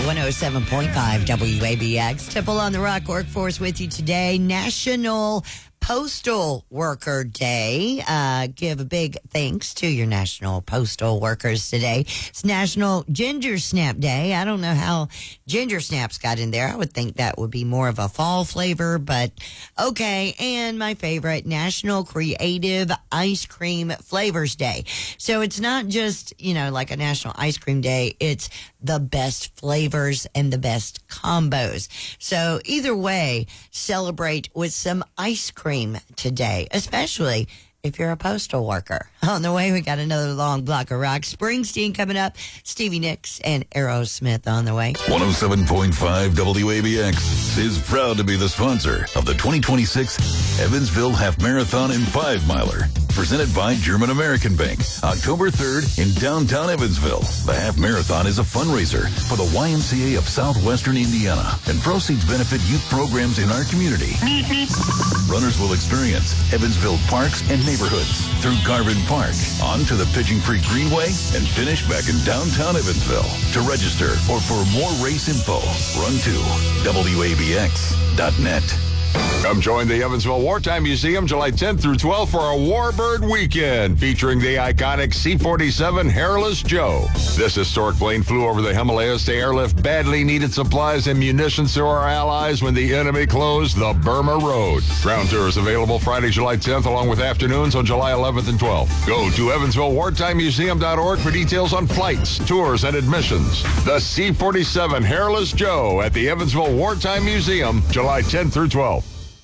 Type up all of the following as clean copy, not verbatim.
107.5 WABX. Tipple on the Rock Workforce with you today. National Postal Worker Day. Give a big thanks to your national postal workers today. It's National Ginger Snap Day. I don't know how ginger snaps got in there. I would think that would be more of a fall flavor, but okay. And my favorite, National Creative Ice Cream Flavors Day. So it's not just, like a National Ice Cream Day. It's the best flavors and the best combos. So either way, celebrate with some ice cream today, especially if you're a postal worker. On the way, we got another long block of rock. Springsteen coming up, Stevie Nicks and Aerosmith on the way. 107.5 WABX is proud to be the sponsor of the 2026 Evansville Half Marathon and 5-Miler. Presented by German American Bank, October 3rd in downtown Evansville. The Half Marathon is a fundraiser for the YMCA of Southwestern Indiana, and proceeds benefit youth programs in our community. Runners will experience Evansville parks and neighborhoods through Garvin Park, on to the Pigeon Creek Greenway, and finish back in downtown Evansville. To register or for more race info, run to WABX.net. Come join the Evansville Wartime Museum July 10th through 12th for a Warbird Weekend featuring the iconic C-47 Hairless Joe. This historic plane flew over the Himalayas to airlift badly needed supplies and munitions to our allies when the enemy closed the Burma Road. Ground tours available Friday, July 10th, along with afternoons on July 11th and 12th. Go to EvansvilleWartimeMuseum.org for details on flights, tours, and admissions. The C-47 Hairless Joe at the Evansville Wartime Museum, July 10th through 12th.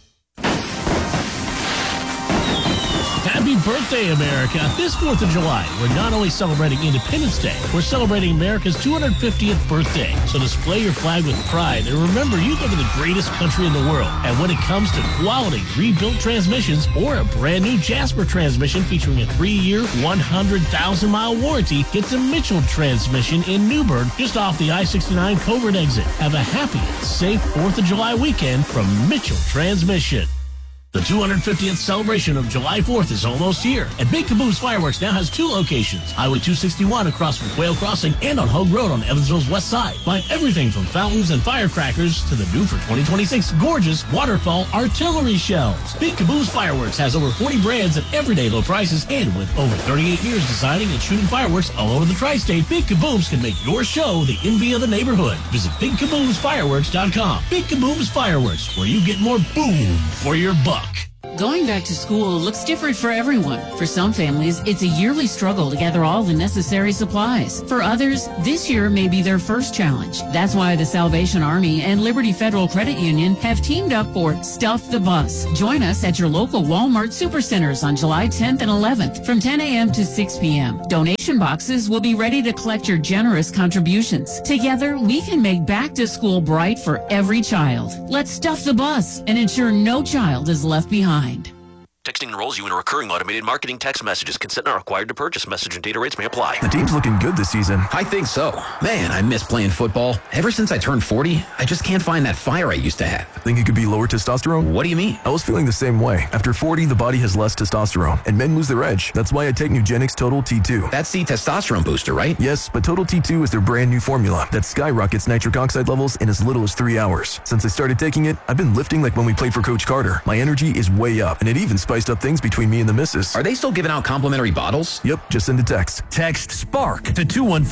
Happy birthday, America. This 4th of July, we're not only celebrating Independence Day, we're celebrating America's 250th birthday. So display your flag with pride and remember you live in the greatest country in the world. And when it comes to quality rebuilt transmissions or a brand new Jasper transmission featuring a 3-year, 100,000-mile warranty, get the Mitchell transmission in Newburgh, just off the I-69 Covert exit. Have a happy and safe 4th of July weekend from Mitchell Transmission. The 250th celebration of July 4th is almost here, and Big Caboose Fireworks now has 2 locations, Highway 261 across from Quail Crossing and on Hogue Road on Evansville's west side. Find everything from fountains and firecrackers to the new for 2026 gorgeous waterfall artillery shells. Big Caboose Fireworks has over 40 brands at everyday low prices, and with over 38 years designing and shooting fireworks all over the tri-state, Big Caboose can make your show the envy of the neighborhood. Visit BigCaboosFireworks.com. Big Caboose Fireworks, where you get more boom for your buck. Going back to school looks different for everyone. For some families, it's a yearly struggle to gather all the necessary supplies. For others, this year may be their first challenge. That's why the Salvation Army and Liberty Federal Credit Union have teamed up for Stuff the Bus. Join us at your local Walmart Supercenters on July 10th and 11th from 10 a.m. to 6 p.m. Donation boxes will be ready to collect your generous contributions. Together, we can make back to school bright for every child. Let's stuff the bus and ensure no child is left behind. Texting enrolls you in recurring automated marketing text messages. Consent not required to purchase. Message and data rates may apply. The team's looking good this season. I think so. Man, I miss playing football. Ever since I turned 40, I just can't find that fire I used to have. Think it could be lower testosterone? What do you mean? I was feeling the same way. After 40, the body has less testosterone, and men lose their edge. That's why I take Nugenix Total T2. That's the testosterone booster, right? Yes, but Total T2 is their brand new formula that skyrockets nitric oxide levels in as little as 3 hours. Since I started taking it, I've been lifting like when we played for Coach Carter. My energy is way up, and it even spiced up things between me and the missus. Are they still giving out complimentary bottles? Yep, just send a text. Text SPARK to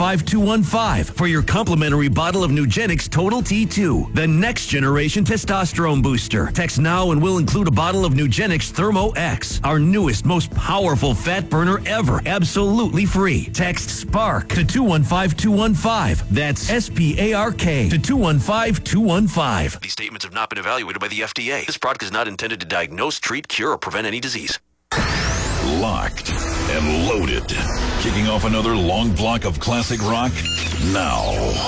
215-215 for your complimentary bottle of Nugenix Total T2, the next generation testosterone booster. Text now and we'll include a bottle of Nugenix Thermo X, our newest, most powerful fat burner ever, absolutely free. Text SPARK to 215-215. That's SPARK to 215-215. These statements have not been evaluated by the FDA. This product is not intended to diagnose, treat, cure, or prevent any disease. Locked and loaded. Kicking off another long block of classic rock now.